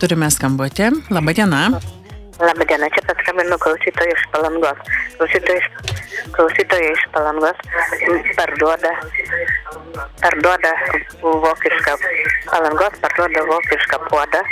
turime skambutį. Labą diena. Labadiena, čia paskambinu klausytojai iš Palangos. Klausytojai iš Palangos parduoda vokišką puodą